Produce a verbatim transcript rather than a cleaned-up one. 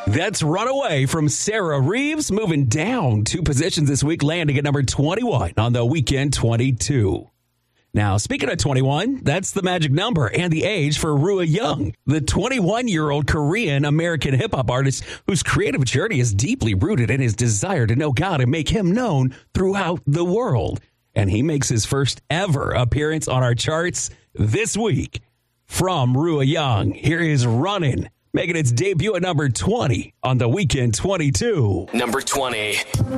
That's Runaway from Sarah Reeves, moving down two positions this week, landing at number twenty-one on the Weekend twenty-two. Now, speaking of twenty-one, that's the magic number and the age for Rua Young, the twenty-one-year-old Korean-American hip-hop artist whose creative journey is deeply rooted in his desire to know God and make him known throughout the world. And he makes his first ever appearance on our charts this week. From Rua Young, here is Runnin', making its debut at number twenty on the Weekend twenty-two. Number twenty.